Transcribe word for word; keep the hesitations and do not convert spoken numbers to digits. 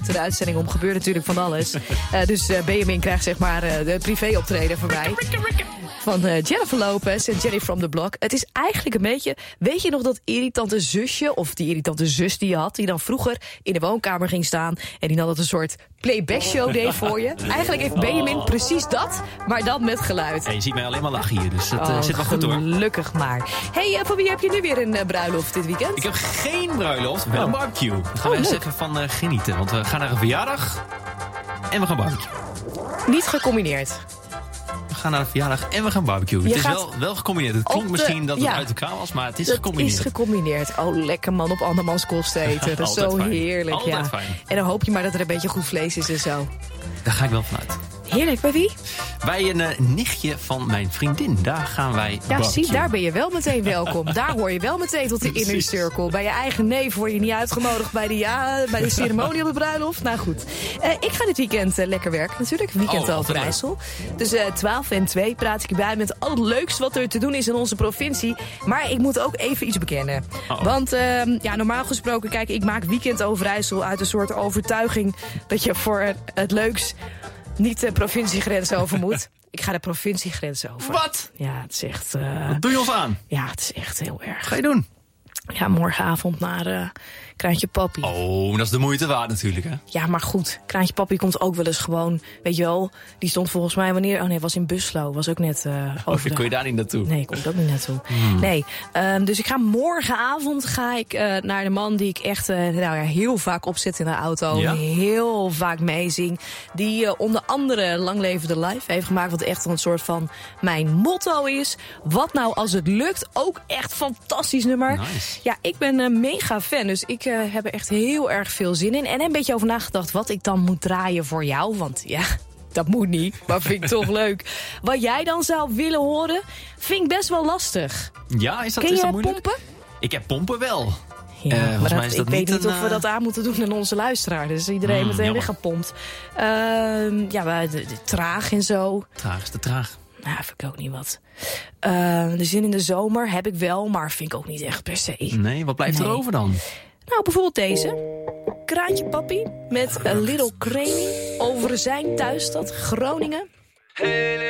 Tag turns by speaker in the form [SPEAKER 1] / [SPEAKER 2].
[SPEAKER 1] de uitzending om gebeurt natuurlijk van alles. Uh, dus uh, Benjamin krijgt zeg maar uh, de privé-optreden voorbij. Van uh, Jennifer Lopez en Jenny from the Block. Het is eigenlijk een beetje... Weet je nog dat irritante zusje, of die irritante zus die je had... die dan vroeger in de woonkamer ging staan... en die dan dat een soort playback show deed voor je? Eigenlijk heeft Benjamin precies dat, maar dan met geluid.
[SPEAKER 2] Hey, je ziet mij alleen maar lachen hier, dus het
[SPEAKER 1] oh,
[SPEAKER 2] uh, zit wel goed hoor.
[SPEAKER 1] Gelukkig maar. Hey, uh, voor wie heb je nu weer een uh, bruiloft dit weekend?
[SPEAKER 2] Ik heb geen bruiloft, wel een barbecue. Daar gaan
[SPEAKER 1] oh,
[SPEAKER 2] we eens even van uh, genieten. Want we gaan naar een verjaardag en we gaan barbecue.
[SPEAKER 1] Niet gecombineerd.
[SPEAKER 2] We gaan naar een verjaardag en we gaan barbecue. Het is wel, wel gecombineerd. Het klinkt
[SPEAKER 1] de,
[SPEAKER 2] misschien dat het
[SPEAKER 1] ja,
[SPEAKER 2] uit elkaar was, maar het is
[SPEAKER 1] het
[SPEAKER 2] gecombineerd.
[SPEAKER 1] Het is gecombineerd. Oh, lekker man, op andermans kosten eten. Dat is zo
[SPEAKER 2] fijn.
[SPEAKER 1] heerlijk.
[SPEAKER 2] Altijd
[SPEAKER 1] ja.
[SPEAKER 2] fijn.
[SPEAKER 1] En dan hoop je maar dat er een beetje goed vlees is en zo.
[SPEAKER 2] Daar ga ik wel vanuit.
[SPEAKER 1] Heerlijk, bij wie?
[SPEAKER 2] Bij een uh, nichtje van mijn vriendin. Daar gaan wij
[SPEAKER 1] Ja,
[SPEAKER 2] barbecue.
[SPEAKER 1] zie, daar ben je wel meteen welkom. Daar hoor je wel meteen tot de inner circle. Bij je eigen neef word je niet uitgenodigd bij de, ja, bij de ceremonie op de bruiloft. Nou goed, uh, ik ga dit weekend uh, lekker werken natuurlijk. Weekend
[SPEAKER 2] oh,
[SPEAKER 1] Overijssel. Dus uh, twaalf en twee praat ik erbij met al het leukste wat er te doen is in onze provincie. Maar ik moet ook even iets bekennen. Uh-oh. Want uh, ja, normaal gesproken, kijk, ik maak Weekend Overijssel uit een soort overtuiging dat je voor het leuks niet de provinciegrens over moet. Ik ga de provinciegrens over.
[SPEAKER 2] Wat?
[SPEAKER 1] Ja, het is echt... Uh,
[SPEAKER 2] Wat doe je ons aan?
[SPEAKER 1] Ja, het is echt heel erg.
[SPEAKER 2] Wat ga je doen?
[SPEAKER 1] Ja, morgenavond naar uh, Kraantje Papi.
[SPEAKER 2] Oh, dat is de moeite waard natuurlijk, hè?
[SPEAKER 1] Ja, maar goed. Kraantje Papi komt ook wel eens gewoon... Weet je wel, die stond volgens mij wanneer... Oh nee, was in Buslo. Was ook net uh, over
[SPEAKER 2] Oh, kon je daar niet naartoe?
[SPEAKER 1] Nee, ik kom ook niet naartoe.
[SPEAKER 2] Hmm.
[SPEAKER 1] Nee, um, dus ik ga morgenavond ga ik, uh, naar de man die ik echt uh, nou ja, heel vaak opzet in de auto.
[SPEAKER 2] Ja?
[SPEAKER 1] Heel vaak meezing. Die uh, onder andere Lang Leven de Life heeft gemaakt. Wat echt een soort van mijn motto is. Wat nou als het lukt? Ook echt fantastisch nummer.
[SPEAKER 2] Nice.
[SPEAKER 1] Ja, ik ben een mega fan. Dus ik uh, heb er echt heel erg veel zin in. En heb een beetje over nagedacht wat ik dan moet draaien voor jou. Want ja... Dat moet niet, maar vind ik toch leuk. Wat jij dan zou willen horen, vind ik best wel lastig.
[SPEAKER 2] Ja, is dat,
[SPEAKER 1] Ken
[SPEAKER 2] is
[SPEAKER 1] jij
[SPEAKER 2] dat moeilijk?
[SPEAKER 1] pompen?
[SPEAKER 2] Ik heb pompen wel.
[SPEAKER 1] Ja,
[SPEAKER 2] uh,
[SPEAKER 1] maar dat,
[SPEAKER 2] mij is dat
[SPEAKER 1] ik weet niet
[SPEAKER 2] een,
[SPEAKER 1] of we dat aan moeten doen aan onze luisteraar. Dus iedereen
[SPEAKER 2] mm,
[SPEAKER 1] meteen
[SPEAKER 2] jammer.
[SPEAKER 1] weggepompt. Uh, ja, maar de, de traag en zo.
[SPEAKER 2] Traag is te traag.
[SPEAKER 1] Nou, vind ik ook niet wat. Uh, de zin in de zomer heb ik wel, maar vind ik ook niet echt per se.
[SPEAKER 2] Nee, wat blijft
[SPEAKER 1] nee.
[SPEAKER 2] er over dan?
[SPEAKER 1] Nou, bijvoorbeeld deze. Kraantje Papi met A Little Craney over zijn thuisstad Groningen.
[SPEAKER 3] Hey,